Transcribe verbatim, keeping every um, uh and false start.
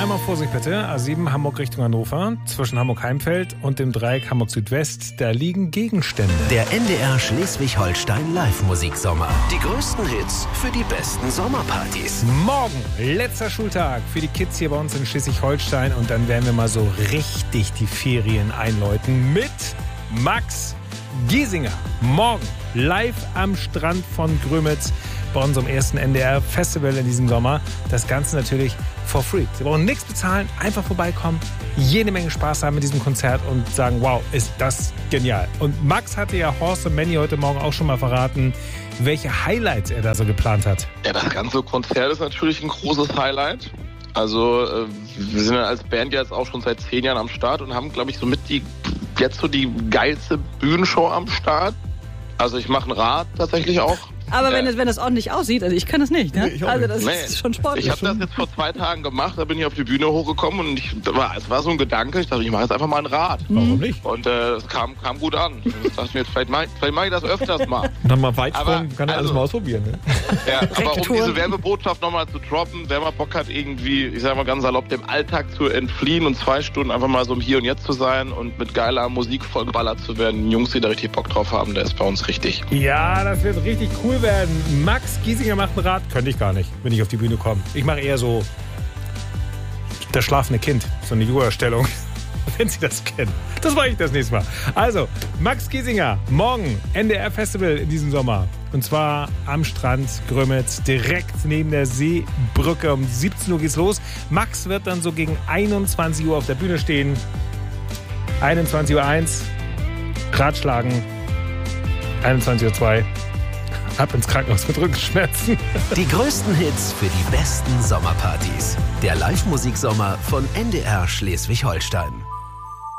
Einmal Vorsicht bitte, A sieben Hamburg Richtung Hannover, zwischen Hamburg-Heimfeld und dem Dreieck Hamburg-Südwest, da liegen Gegenstände. Der N D R Schleswig-Holstein Live-Musiksommer. Die größten Hits für die besten Sommerpartys. Morgen, letzter Schultag für die Kids hier bei uns in Schleswig-Holstein und dann werden wir mal so richtig die Ferien einläuten mit Max Giesinger. Morgen live am Strand von Grömitz bei unserem ersten N D R-Festival in diesem Sommer. Das Ganze natürlich for free. Sie brauchen nichts bezahlen, einfach vorbeikommen, jede Menge Spaß haben mit diesem Konzert und sagen, wow, ist das genial. Und Max hatte ja Horst und Manny heute Morgen auch schon mal verraten, welche Highlights er da so geplant hat. Ja, das ganze Konzert ist natürlich ein großes Highlight. Also äh, wir sind ja als Band jetzt auch schon seit zehn Jahren am Start und haben, glaube ich, somit die jetzt so die geilste Bühnenshow am Start. Also ich mache ein Rad tatsächlich auch. Aber wenn, äh, es, wenn das ordentlich aussieht, also ich kann das nicht, ne? Nee, ich auch Also nicht. das Nee. ist schon sportlich. Ich habe das jetzt vor zwei Tagen gemacht, da bin ich auf die Bühne hochgekommen und ich, das war, es war so ein Gedanke, ich dachte, ich mache jetzt einfach mal ein Rad. Warum nicht? Und äh, es kam, kam gut an. Ich dachte mir, jetzt, vielleicht mache ich, mach ich das öfters mal. Dann mal weit Aber, kommen, kann er also- alles mal ausprobieren. Ne? Ja, aber um Rektor. diese Werbebotschaft nochmal zu droppen, wer mal Bock hat, irgendwie, ich sag mal ganz salopp, dem Alltag zu entfliehen und zwei Stunden einfach mal so im Hier und Jetzt zu sein und mit geiler Musik vollgeballert zu werden, Jungs, die da richtig Bock drauf haben, der ist bei uns richtig. Ja, das wird richtig cool werden. Max Giesinger macht ein Rad. Könnte ich gar nicht, wenn ich auf die Bühne komme. Ich mache eher so das schlafende Kind. So eine Yoga-Stellung. Wenn Sie das kennen. Das mache ich das nächste Mal. Also, Max Giesinger, morgen N D R-Festival in diesem Sommer. Und zwar am Strand Grömitz, direkt neben der Seebrücke. Um siebzehn Uhr geht's los. Max wird dann so gegen einundzwanzig Uhr auf der Bühne stehen. einundzwanzig Uhr eins, Ratschlagen. einundzwanzig Uhr zwei, ab ins Krankenhaus mit Rückenschmerzen. Die größten Hits für die besten Sommerpartys. Der Live-Musiksommer von N D R Schleswig-Holstein.